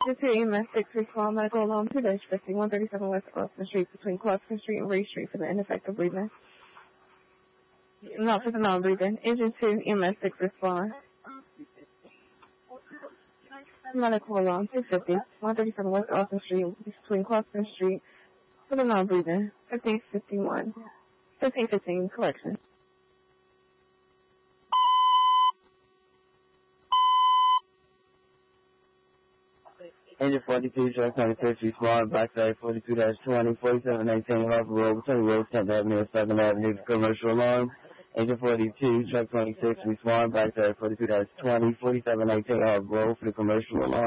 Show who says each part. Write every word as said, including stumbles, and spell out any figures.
Speaker 1: Agent two E M S six respond medical alarm two dash fifty one thirty seven West Austin Street between Clarkson Street and Ray Street for the ineffective breathing. No, for the non-breathing. Agent two E M S six respond. Medical alarm two fifty one thirty seven West Austin Street between Clarkson Street for the non-breathing. fifteen fifty-one. fifteen fifteen, correction.
Speaker 2: Engine forty-two, truck twenty-six, respond, backside forty-two dash twenty, forty-seven nineteen, Harper Road, between Road, tenth Avenue and second Avenue, commercial alarm. Engine forty-two, truck twenty-six, respond, backside forty-two dash twenty, forty-seven nineteen, Harper Road for the commercial alarm.